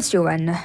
Saskatchewan.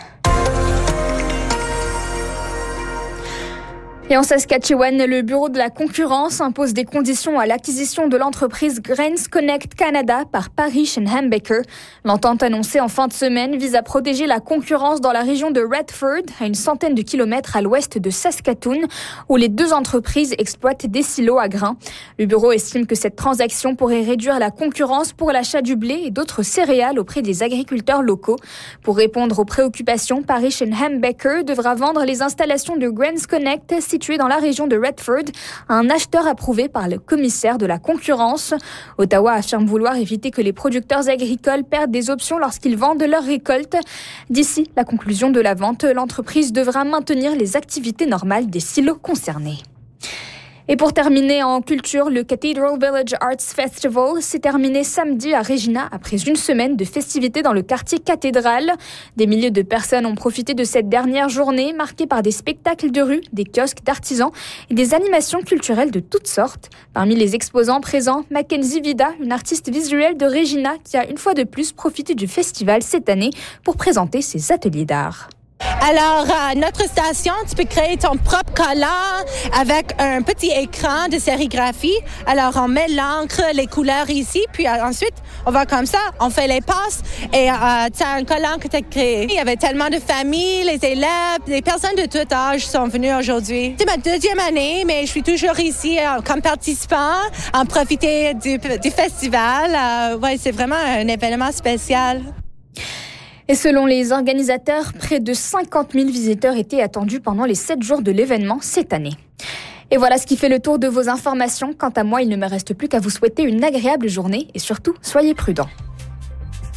Et en Saskatchewan, le bureau de la concurrence impose des conditions à l'acquisition de l'entreprise GrainsConnect Canada par Parrish & Humbecker. L'entente annoncée en fin de semaine vise à protéger la concurrence dans la région de Redford, à une centaine de kilomètres à l'ouest de Saskatoon, où les deux entreprises exploitent des silos à grains. Le bureau estime que cette transaction pourrait réduire la concurrence pour l'achat du blé et d'autres céréales auprès des agriculteurs locaux. Pour répondre aux préoccupations, Parrish & Humbecker devra vendre les installations de GrainsConnect situé dans la région de Redford, un acheteur approuvé par le commissaire de la concurrence. Ottawa affirme vouloir éviter que les producteurs agricoles perdent des options lorsqu'ils vendent leurs récoltes. D'ici la conclusion de la vente, l'entreprise devra maintenir les activités normales des silos concernés. Et pour terminer en culture, le Cathedral Village Arts Festival s'est terminé samedi à Regina après une semaine de festivités dans le quartier cathédral. Des milliers de personnes ont profité de cette dernière journée marquée par des spectacles de rue, des kiosques d'artisans et des animations culturelles de toutes sortes. Parmi les exposants présents, Mackenzie Vida, une artiste visuelle de Regina qui a une fois de plus profité du festival cette année pour présenter ses ateliers d'art. Alors, à notre station, tu peux créer ton propre collant avec un petit écran de sérigraphie. Alors, on met l'encre, les couleurs ici, puis ensuite, on va comme ça, on fait les passes et tu as un collant que tu as créé. Il y avait tellement de familles, les élèves, les personnes de tout âge sont venues aujourd'hui. C'est ma deuxième année, mais je suis toujours ici comme participant, en profiter du festival. Ouais, c'est vraiment un événement spécial. Et selon les organisateurs, près de 50 000 visiteurs étaient attendus pendant les 7 jours de l'événement cette année. Et voilà ce qui fait le tour de vos informations. Quant à moi, il ne me reste plus qu'à vous souhaiter une agréable journée et surtout, soyez prudents.